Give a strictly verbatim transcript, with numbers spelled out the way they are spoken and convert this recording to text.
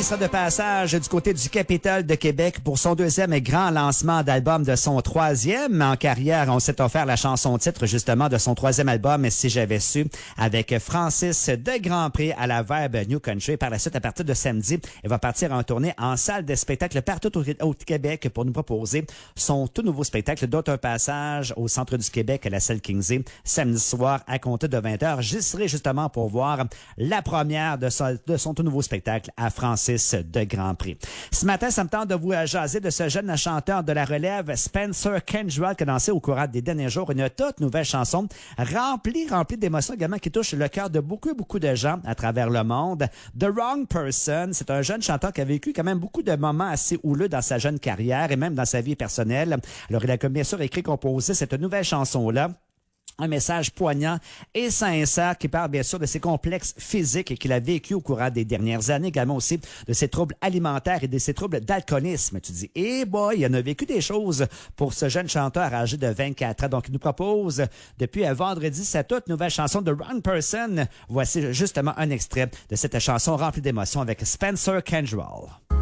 sera de passage du côté du Capitole de Québec pour son deuxième grand lancement d'album de son troisième en carrière. On s'est offert la chanson-titre justement de son troisième album, Si j'avais su, avec Francis de Grandpré à la Verbe New Country. Par la suite, à partir de samedi, elle va partir en tournée en salle de spectacle partout au, au Québec pour nous proposer son tout nouveau spectacle, dont un passage au centre du Québec à la salle Kingsley, samedi soir à compter de vingt heures. J'y serai justement pour voir la première de son, de son tout nouveau spectacle à Francis de Grandpré. Ce matin, ça me tente de vous jaser de ce jeune chanteur de la relève, Spencer Kendrell, qui a dansé au courant des derniers jours une toute nouvelle chanson remplie, remplie d'émotions également qui touche le cœur de beaucoup, beaucoup de gens à travers le monde. The Wrong Person, c'est un jeune chanteur qui a vécu quand même beaucoup de moments assez houleux dans sa jeune carrière et même dans sa vie personnelle. Alors, il a bien sûr écrit, composé cette nouvelle chanson-là. Un message poignant et sincère qui parle bien sûr de ses complexes physiques qu'il a vécu au courant des dernières années, également aussi de ses troubles alimentaires et de ses troubles d'alcoolisme. Tu dis, eh boy, il en a vécu des choses pour ce jeune chanteur âgé de vingt-quatre ans. Donc, il nous propose depuis vendredi sa toute nouvelle chanson de Wrong Person. Voici justement un extrait de cette chanson remplie d'émotions avec Spencer Kendrell.